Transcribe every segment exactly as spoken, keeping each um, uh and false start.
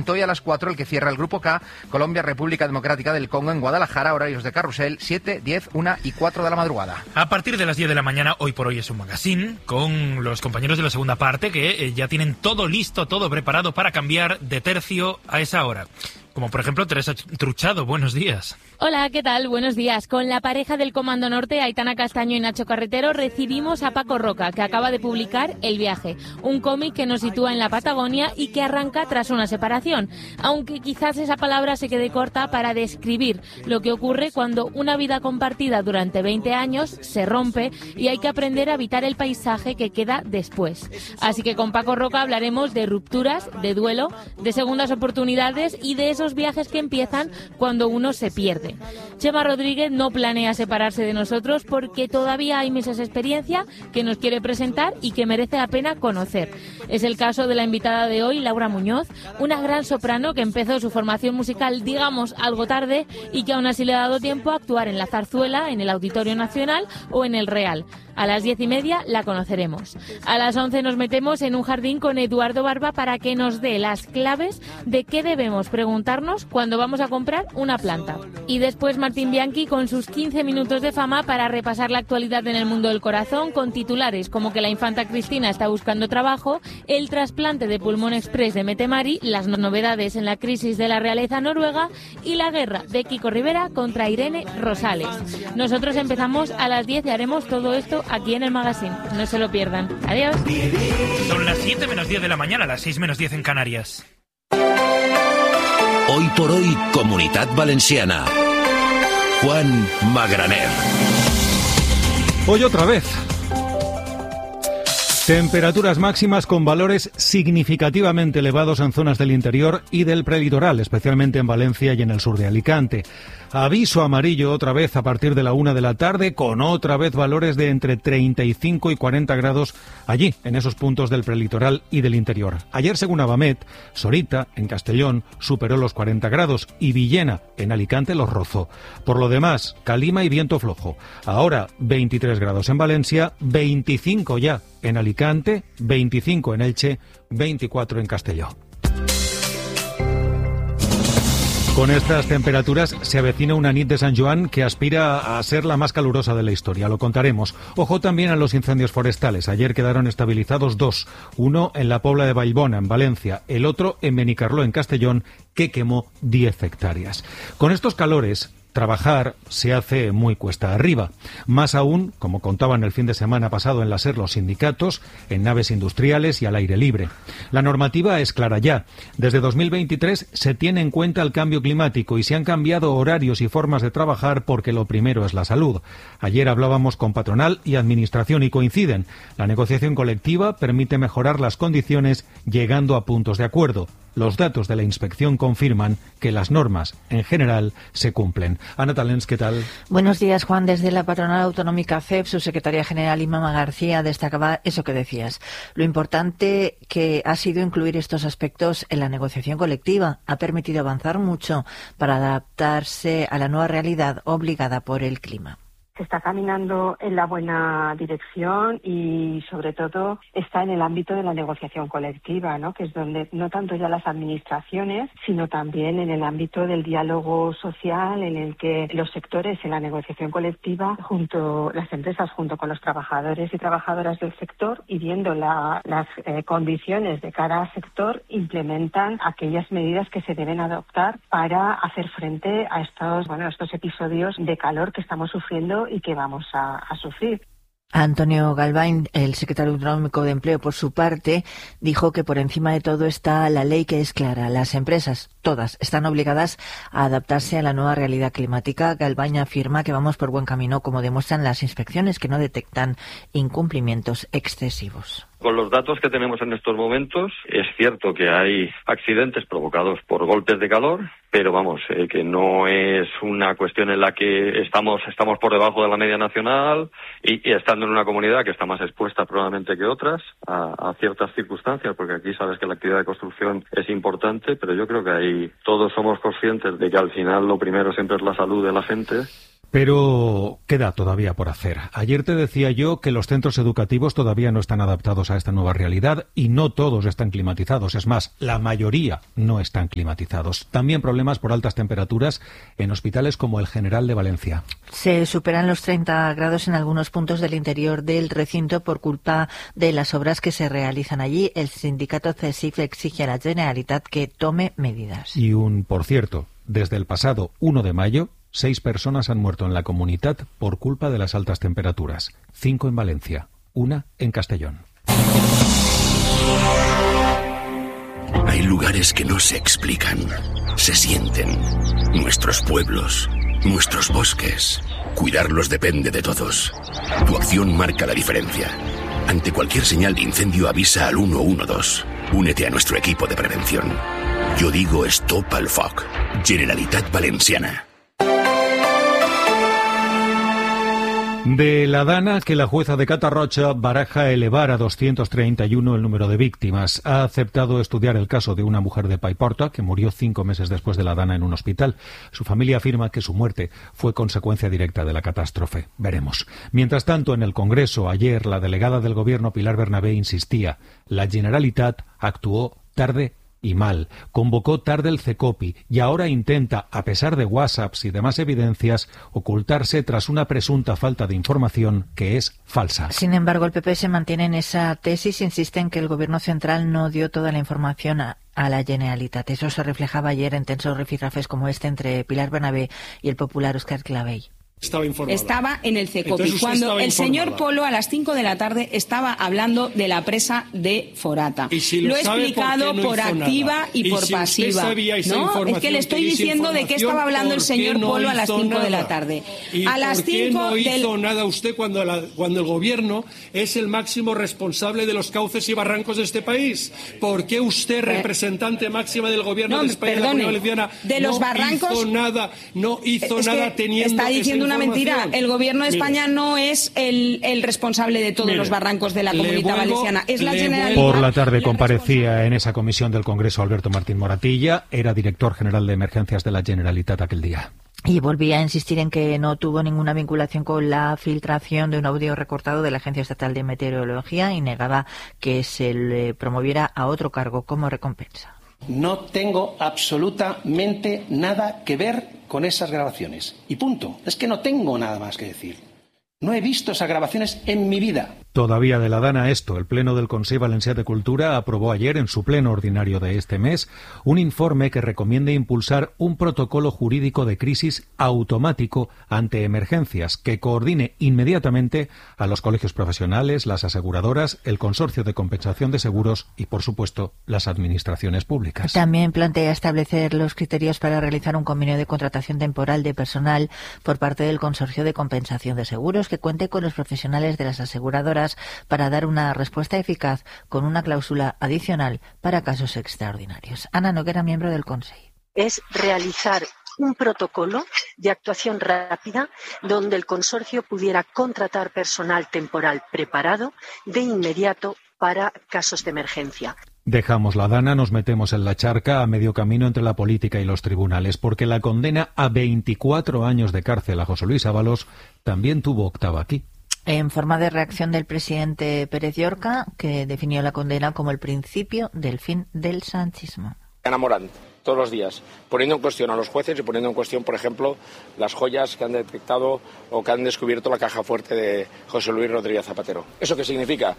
punto. Y a las cuatro el que cierra el Grupo K, Colombia, República Democrática del Congo, en Guadalajara, horarios de carrusel, siete, diez, una y cuatro de la madrugada. A partir de las diez de la mañana, Hoy por Hoy es un magazine, con los compañeros de la segunda parte que eh, ya tienen todo listo, todo preparado para cambiar de tercio a esa hora. Como por ejemplo Teresa Truchado, buenos días. Hola, ¿qué tal? Buenos días. Con la pareja del Comando Norte, Aitana Castaño y Nacho Carretero, recibimos a Paco Roca, que acaba de publicar El viaje, un cómic que nos sitúa en la Patagonia y que arranca tras una separación, aunque quizás esa palabra se quede corta para describir lo que ocurre cuando una vida compartida durante veinte años se rompe y hay que aprender a habitar el paisaje que queda después. Así que con Paco Roca hablaremos de rupturas, de duelo, de segundas oportunidades y de esos viajes que empiezan cuando uno se pierde. Chema Rodríguez no planea separarse de nosotros porque todavía hay meses de experiencia que nos quiere presentar y que merece la pena conocer. Es el caso de la invitada de hoy, Laura Muñoz, una gran soprano que empezó su formación musical, digamos, algo tarde y que aún así le ha dado tiempo a actuar en la Zarzuela, en el Auditorio Nacional o en el Real. A las diez y media la conoceremos. A las once nos metemos en un jardín con Eduardo Barba para que nos dé las claves de qué debemos preguntarnos cuando vamos a comprar una planta. Y después Martín Bianchi con sus quince minutos de fama para repasar la actualidad en el mundo del corazón con titulares como que la infanta Cristina está buscando trabajo, el trasplante de pulmón express de Mette-Marit, las novedades en la crisis de la realeza noruega y la guerra de Kiko Rivera contra Irene Rosales. Nosotros empezamos a las diez y haremos todo esto aquí en el magazine. No se lo pierdan. Adiós. Son las siete menos diez de la mañana, las seis menos diez en Canarias. Hoy por Hoy, Comunitat Valenciana. Juan Magraner. Hoy otra vez. Temperaturas máximas con valores significativamente elevados en zonas del interior y del prelitoral, especialmente en Valencia y en el sur de Alicante. Aviso amarillo otra vez a partir de la una de la tarde, con otra vez valores de entre treinta y cinco y cuarenta grados allí, en esos puntos del prelitoral y del interior. Ayer, según Avamet, Sorita, en Castellón, superó los cuarenta grados y Villena, en Alicante, los rozó. Por lo demás, calima y viento flojo. Ahora, veintitrés grados en Valencia, veinticinco ya en Alicante, veinticinco en Elche, veinticuatro en Castelló. Con estas temperaturas se avecina una nit de San Joan que aspira a ser la más calurosa de la historia. Lo contaremos. Ojo también a los incendios forestales. Ayer quedaron estabilizados dos. Uno en la Pobla de Vallbona, en Valencia. El otro en Benicarló, en Castellón, que quemó diez hectáreas. Con estos calores, trabajar se hace muy cuesta arriba. Más aún, como contaban el fin de semana pasado en la SER los sindicatos, en naves industriales y al aire libre. La normativa es clara ya. Desde dos mil veintitrés se tiene en cuenta el cambio climático y se han cambiado horarios y formas de trabajar porque lo primero es la salud. Ayer hablábamos con patronal y administración y coinciden. La negociación colectiva permite mejorar las condiciones llegando a puntos de acuerdo. Los datos de la inspección confirman que las normas, en general, se cumplen. Ana Talens, ¿qué tal? Buenos días, Juan. Desde la patronal autonómica C E P, su secretaria general Imama García destacaba eso que decías. Lo importante que ha sido incluir estos aspectos en la negociación colectiva. Ha permitido avanzar mucho para adaptarse a la nueva realidad obligada por el clima. Se está caminando en la buena dirección y, sobre todo, está en el ámbito de la negociación colectiva, ¿no? Que es donde no tanto ya las administraciones, sino también en el ámbito del diálogo social, en el que los sectores en la negociación colectiva, junto las empresas, junto con los trabajadores y trabajadoras del sector, y viendo la, las eh, condiciones de cada sector, implementan aquellas medidas que se deben adoptar para hacer frente a estos, bueno, estos episodios de calor que estamos sufriendo y que vamos a, a sufrir. Antonio Galván, el secretario autonómico de Empleo, por su parte, dijo que por encima de todo está la ley, que es clara. Las empresas, todas, están obligadas a adaptarse a la nueva realidad climática. Galván afirma que vamos por buen camino, como demuestran las inspecciones que no detectan incumplimientos excesivos. Con los datos que tenemos en estos momentos, es cierto que hay accidentes provocados por golpes de calor, pero vamos, eh, que no es una cuestión en la que estamos estamos por debajo de la media nacional y, y estando en una comunidad que está más expuesta probablemente que otras a, a ciertas circunstancias, porque aquí sabes que la actividad de construcción es importante, pero yo creo que ahí todos somos conscientes de que al final lo primero siempre es la salud de la gente. Pero queda todavía por hacer. Ayer te decía yo que los centros educativos todavía no están adaptados a esta nueva realidad y no todos están climatizados. Es más, la mayoría no están climatizados. También problemas por altas temperaturas en hospitales como el General de Valencia. Se superan los treinta grados en algunos puntos del interior del recinto por culpa de las obras que se realizan allí. El sindicato C E S I F exige a la Generalitat que tome medidas. Y un, por cierto, desde el pasado uno de mayo, seis personas han muerto en la comunidad por culpa de las altas temperaturas. Cinco en Valencia, una en Castellón. Hay lugares que no se explican, se sienten. Nuestros pueblos, nuestros bosques. Cuidarlos depende de todos. Tu acción marca la diferencia. Ante cualquier señal de incendio avisa al uno uno dos. Únete a nuestro equipo de prevención. Yo digo Stop al Foc. Generalitat Valenciana. De la dana que la jueza de Catarroja baraja elevar a doscientos treinta y uno el número de víctimas. Ha aceptado estudiar el caso de una mujer de Paiporta que murió cinco meses después de la dana en un hospital. Su familia afirma que su muerte fue consecuencia directa de la catástrofe. Veremos. Mientras tanto, en el Congreso, ayer, la delegada del Gobierno, Pilar Bernabé, insistía. La Generalitat actuó tarde y mal. Convocó tarde el CECOPI y ahora intenta, a pesar de WhatsApps y demás evidencias, ocultarse tras una presunta falta de información que es falsa. Sin embargo, el P P se mantiene en esa tesis, insiste en que el Gobierno central no dio toda la información a, a la Generalitat. Eso se reflejaba ayer en tensos rifirrafes como este entre Pilar Bernabé y el popular Óscar Clavell. Estaba informada. Estaba en el CECOPI cuando el señor Polo a las cinco de la tarde estaba hablando de la presa de Forata. Y si lo, lo he explicado por, no por activa nada. y, y por si pasiva. No, es que le estoy diciendo de qué estaba hablando el señor no Polo a las cinco de la tarde. ¿Y a las por qué cinco no hizo del... nada usted cuando, la, cuando el gobierno es el máximo responsable de los cauces y barrancos de este país? ¿Por qué usted, representante máxima del gobierno no, de España, perdone, de la Comunidad Valenciana, de los no barrancos, hizo nada, no hizo es nada teniendo está diciendo una mentira. El gobierno de España Mire, no es el, el responsable de todos mire, los barrancos de la Comunidad vuelvo, Valenciana. Es la Generalitat. Por la tarde comparecía en esa comisión del Congreso Alberto Martín Moratilla. Era director general de emergencias de la Generalitat aquel día. Y volvía a insistir en que no tuvo ninguna vinculación con la filtración de un audio recortado de la Agencia Estatal de Meteorología y negaba que se le promoviera a otro cargo como recompensa. No tengo absolutamente nada que ver con esas grabaciones. Y punto. Es que no tengo nada más que decir. No he visto esas grabaciones en mi vida. Todavía de la dana esto, el Pleno del Consell Valencià de Cultura aprobó ayer en su pleno ordinario de este mes un informe que recomienda impulsar un protocolo jurídico de crisis automático ante emergencias que coordine inmediatamente a los colegios profesionales, las aseguradoras, el Consorcio de Compensación de Seguros y, por supuesto, las administraciones públicas. También plantea establecer los criterios para realizar un convenio de contratación temporal de personal por parte del Consorcio de Compensación de Seguros que cuente con los profesionales de las aseguradoras para dar una respuesta eficaz con una cláusula adicional para casos extraordinarios. Ana Noguera, miembro del Consell. Es realizar un protocolo de actuación rápida donde el consorcio pudiera contratar personal temporal preparado de inmediato para casos de emergencia. Dejamos la dana, nos metemos en la charca a medio camino entre la política y los tribunales, porque la condena a veinticuatro años de cárcel a José Luis Ábalos también tuvo octava aquí. En forma de reacción del presidente Pérez Llorca, que definió la condena como el principio del fin del sanchismo. Enamorante, todos los días, poniendo en cuestión a los jueces y poniendo en cuestión, por ejemplo, las joyas que han detectado o que han descubierto la caja fuerte de José Luis Rodríguez Zapatero. ¿Eso qué significa?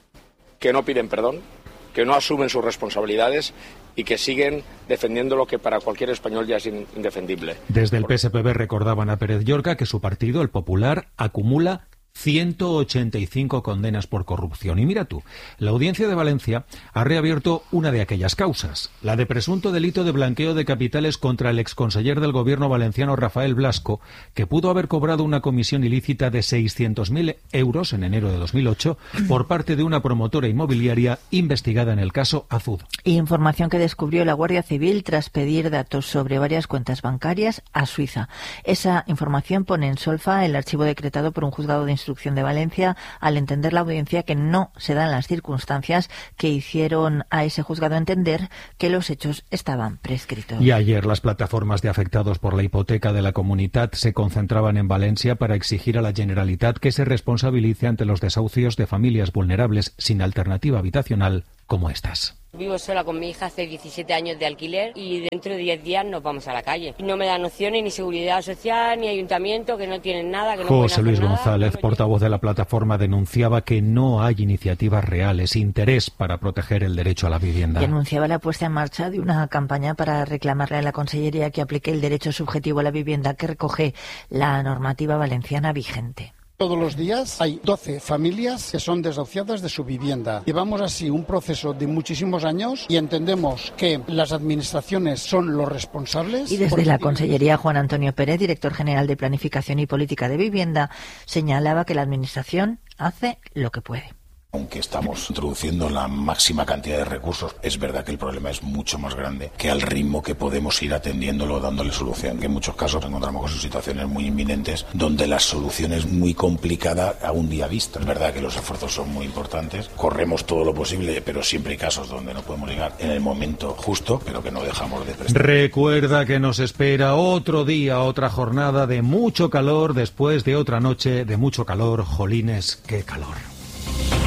Que no piden perdón, que no asumen sus responsabilidades y que siguen defendiendo lo que para cualquier español ya es indefendible. Desde el P S P B recordaban a Pérez Llorca que su partido, el Popular, acumula ciento ochenta y cinco condenas por corrupción. Y mira tú, la Audiencia de Valencia ha reabierto una de aquellas causas, la de presunto delito de blanqueo de capitales contra el exconseller del gobierno valenciano Rafael Blasco, que pudo haber cobrado una comisión ilícita de seiscientos mil euros en enero de dos mil ocho por parte de una promotora inmobiliaria investigada en el caso Azud. Información que descubrió la Guardia Civil tras pedir datos sobre varias cuentas bancarias a Suiza. Esa información pone en solfa el archivo decretado por un juzgado de instrucción instrucción de Valencia al entender la audiencia que no se dan las circunstancias que hicieron a ese juzgado entender que los hechos estaban prescritos. Y ayer las plataformas de afectados por la hipoteca de la Comunitat se concentraban en Valencia para exigir a la Generalitat que se responsabilice ante los desahucios de familias vulnerables sin alternativa habitacional como estas. Vivo sola con mi hija hace diecisiete años de alquiler y dentro de diez días nos vamos a la calle. No me dan opciones ni seguridad social ni ayuntamiento, que no tienen nada. Que no José Luis nada, González, no portavoz de la plataforma, denunciaba que no hay iniciativas reales, interés para proteger el derecho a la vivienda. Y anunciaba la puesta en marcha de una campaña para reclamarle a la Consellería que aplique el derecho subjetivo a la vivienda que recoge la normativa valenciana vigente. Todos los días hay doce familias que son desahuciadas de su vivienda. Llevamos así un proceso de muchísimos años y entendemos que las administraciones son los responsables. Y desde la Consellería, Juan Antonio Pérez, director general de Planificación y Política de Vivienda, señalaba que la Administración hace lo que puede. Aunque estamos introduciendo la máxima cantidad de recursos, es verdad que el problema es mucho más grande que al ritmo que podemos ir atendiéndolo, dándole solución. Que en muchos casos encontramos con situaciones muy inminentes donde la solución es muy complicada a un día vista. Es verdad que los esfuerzos son muy importantes, corremos todo lo posible, pero siempre hay casos donde no podemos llegar en el momento justo, pero que no dejamos de prestar. Recuerda que nos espera otro día, otra jornada de mucho calor después de otra noche de mucho calor. Jolines, qué calor.